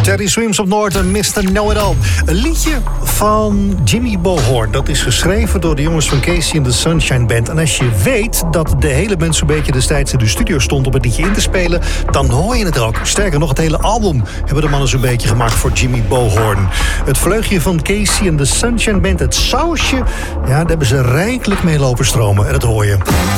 Teddy Swims op Noord en Mr. Know-It-All. Een liedje van Jimmy Bohorn. Dat is geschreven door de jongens van Casey and the Sunshine Band. En als je weet dat de hele band zo'n beetje destijds in de studio stond om het liedje in te spelen, dan hoor je het er ook. Sterker nog, het hele album hebben de mannen zo'n beetje gemaakt voor Jimmy Bohorn. Het vleugje van Casey and the Sunshine Band, het sausje, ja, daar hebben ze rijkelijk mee lopen stromen. En dat hoor je.